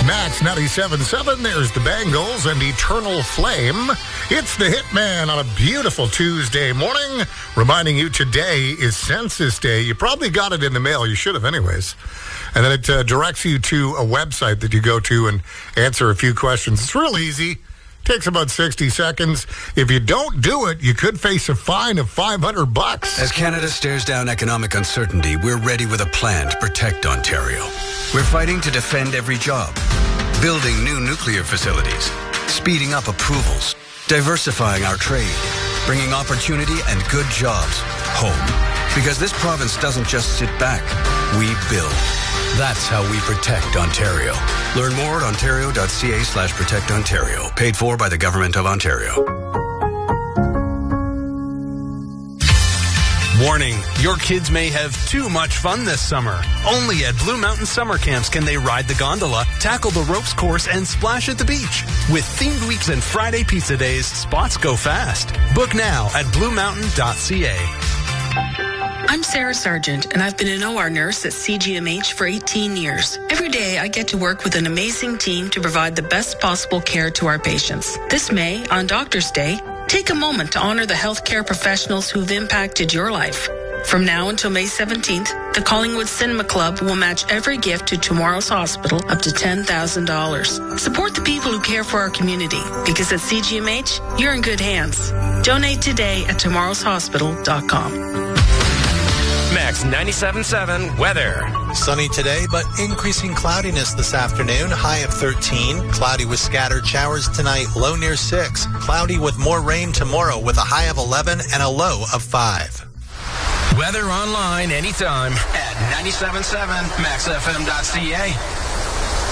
Max 97.7. There's the Bangles and Eternal Flame. It's the Hitman on a beautiful Tuesday morning. Reminding you today is Census Day. You probably got it in the mail. You should have anyways. And then it directs you to a website that you go to and answer a few questions. It's real easy. Takes about 60 seconds. If you don't do it, you could face a fine of $500. As Canada stares down economic uncertainty, we're ready with a plan to protect Ontario. We're fighting to defend every job, building new nuclear facilities, speeding up approvals, diversifying our trade, bringing opportunity and good jobs home. Because this province doesn't just sit back, we build. That's how we protect Ontario. Learn more at ontario.ca/protectontario. Paid for by the Government of Ontario. Warning, your kids may have too much fun this summer. Only at Blue Mountain Summer Camps can they ride the gondola, tackle the ropes course, and splash at the beach. With themed weeks and Friday pizza days, spots go fast. Book now at bluemountain.ca. I'm Sarah Sargent, and I've been an OR nurse at CGMH for 18 years. Every day, I get to work with an amazing team to provide the best possible care to our patients. This May, on Doctor's Day, take a moment to honor the healthcare professionals who've impacted your life. From now until May 17th, the Collingwood Cinema Club will match every gift to Tomorrow's Hospital up to $10,000. Support the people who care for our community, because at CGMH, you're in good hands. Donate today at tomorrowshospital.com. Max 97.7 weather. Sunny today, but increasing cloudiness this afternoon. High of 13. Cloudy with scattered showers tonight. Low near 6. Cloudy with more rain tomorrow with a high of 11 and a low of 5. Weather online anytime at 97.7 maxfm.ca.